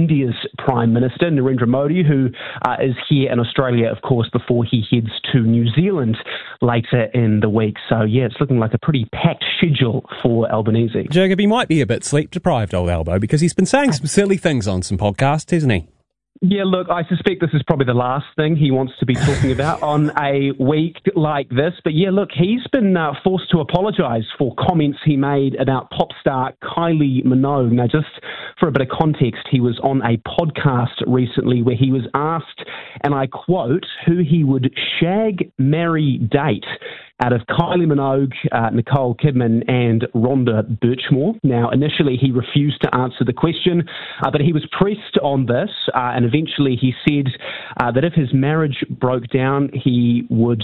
India's Prime Minister, Narendra Modi, who is here in Australia, of course, before he heads to New Zealand later in the week. So, yeah, it's looking like a pretty packed schedule for Albanese. Jacob, he might be a bit sleep-deprived, old Albo, because he's been saying some silly things on some podcasts, hasn't he? Yeah, look, I suspect this is probably the last thing he wants to be talking about on a week like this. But yeah, look, he's been forced to apologise for comments he made about pop star Kylie Minogue. Now, just for a bit of context, he was on a podcast recently where he was asked, and I quote, who he would shag, marry, date out of Kylie Minogue, Nicole Kidman and Rhonda Birchmore. Now, initially he refused to answer the question, but he was pressed on this, and eventually he said that if his marriage broke down, he would,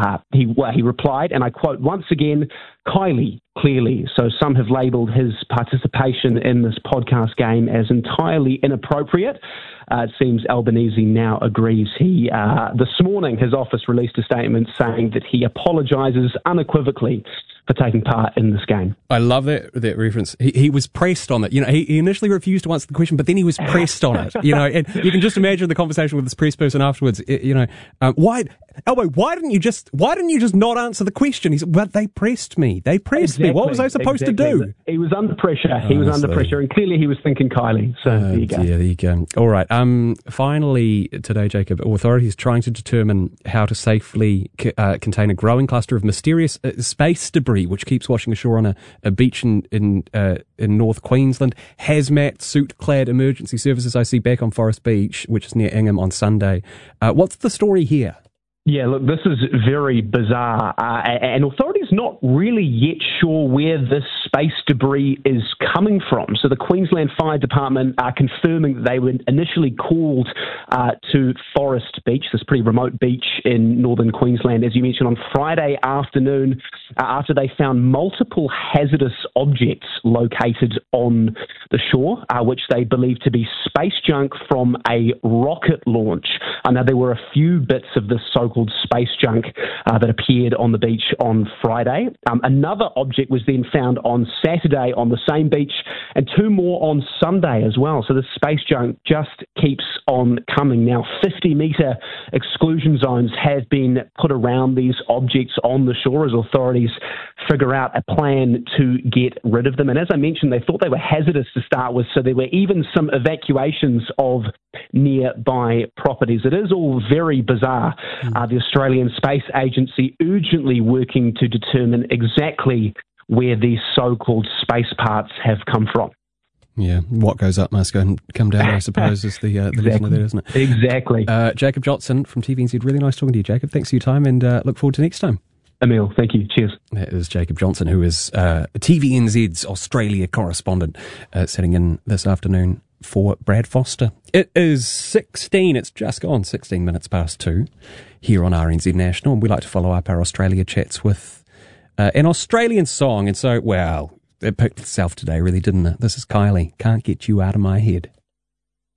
he replied, and I quote, once again, Kylie, clearly. So some have labelled his participation in this podcast game as entirely inappropriate. It seems Albanese now agrees. He, this morning, his office released a statement saying that he apologises unequivocally for taking part in this game. I love that reference. He was pressed on it. You know, he initially refused to answer the question, but then he was pressed on it. You know, and you can just imagine the conversation with this press person afterwards. You know, why didn't you just not answer the question? He said, well, they pressed me. They pressed me. What was I supposed to do? He was under pressure. He was under pressure, and clearly he was thinking Kylie. So there you go. Yeah, there you go. All right. Finally, today, Jacob, authorities trying to determine how to safely contain a growing cluster of mysterious space debris which keeps washing ashore on a beach in North Queensland. Hazmat suit-clad emergency services I see back on Forest Beach, which is near Ingham, on Sunday. What's the story here? Yeah, look, this is very bizarre, and authorities not really yet sure where this space debris is coming from. So the Queensland Fire Department are confirming that they were initially called to Forest Beach, this pretty remote beach in northern Queensland, as you mentioned, on Friday afternoon, after they found multiple hazardous objects located on the shore, which they believe to be space junk from a rocket launch. Now, there were a few bits of this so-called space junk that appeared on the beach on Friday. Another object was then found on Saturday on the same beach, and two more on Sunday as well. So the space junk just keeps on coming. Now, 50-metre exclusion zones have been put around these objects on the shore as authorities figure out a plan to get rid of them. And as I mentioned, they thought they were hazardous to start with, so there were even some evacuations of nearby properties. It is all very bizarre. The Australian Space Agency urgently working to determine exactly where these so-called space parts have come from. Yeah, what goes up must come down, I suppose, is the lesson of that, isn't it? Exactly. Jacob Johnson from TVNZ, really nice talking to you, Jacob. Thanks for your time, and look forward to next time. Emil, thank you. Cheers. That is Jacob Johnson, who is TVNZ's Australia correspondent, sitting in this afternoon for Brad Foster. It is 16, it's just gone 16 minutes past 2 here on RNZ National, and we like to follow up our Australia chats with an Australian song, and so, well, it picked itself today, really, didn't it? This is Kylie, Can't Get You Out of My Head.